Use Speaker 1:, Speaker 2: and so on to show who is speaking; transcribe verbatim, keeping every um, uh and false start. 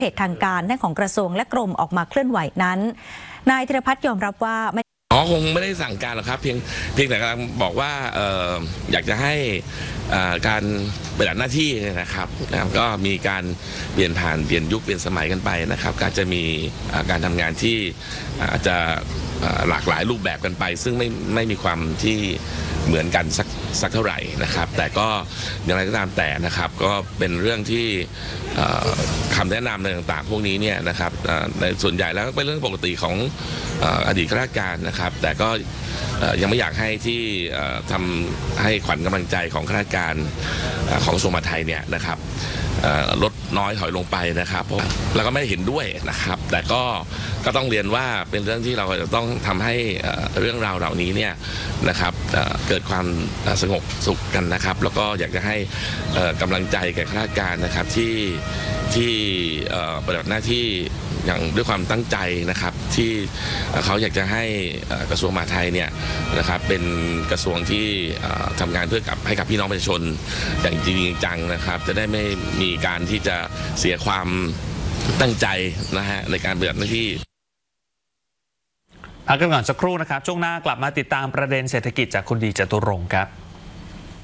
Speaker 1: เพจทางการด้านของกระทรวงและกรมออกมาเคลื่อนไหวนั้นนายธีรพัฒน์ยอมรับว่าไม่
Speaker 2: อ๋อคงไม่ได้สั่งการหรอกครับเพียงเพียงแต่กำลังบอกว่าเอ่ออยากจะให้การปฏิบัติหน้าที่นะครับนะครับก็มีการเปลี่ยนผ่านเปลี่ยนยุคเปลี่ยนสมัยกันไปนะครับก็จะมีการทำงานที่อาจจะหลากหลายรูปแบบกันไปซึ่งไม่ไม่มีความที่เหมือนกันสักสักเท่าไหร่นะครับแต่ก็อย่างไรก็ตามแต่นะครับก็เป็นเรื่องที่คำแนะนำต่างๆพวกนี้เนี่ยนะครับในส่วนใหญ่แล้วก็เป็นเรื่องปกติของอดีตข้าราชการนะครับแต่ก็ยังไม่อยากให้ที่ทำให้ขวัญกำลังใจของข้าราชการของกระทรวงมหาดไทยเนี่ยนะครับลดน้อยถอยลงไปนะครับแล้วก็ไม่เห็นด้วยนะครับแต่ก็ก็ต้องเรียนว่าเป็นเรื่องที่เราจะต้องทำให้เรื่องราวเหล่านี้เนี่ยนะครับเกิดความสงบสุขกันนะครับแล้วก็อยากจะให้กำลังใจแก่ข้าราชการนะครับที่ที่ปฏิบัติหน้าที่อย่างด้วยความตั้งใจนะครับที่เขาอยากจะให้กระทรวงมหาดไทยเนี่ยนะครับเป็นกระทรวงที่ทำงานเพื่อกับให้กับพี่น้องประชาชนอย่างจริงจังนะครับจะได้ไม่มีการที่จะเสียความตั้งใจนะฮะในการปฏิบัติหน้าที่
Speaker 3: พักกันก่อนสักครู่นะครับช่วงหน้ากลับมาติดตามประเด็นเศรษฐกิจจากคุณดีจตุรงค์ครับ